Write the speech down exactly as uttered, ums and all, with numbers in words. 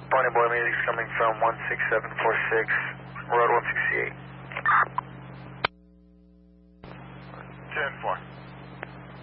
Pony Boy Music's coming from one six seven four six, Road one sixty-eight. ten four.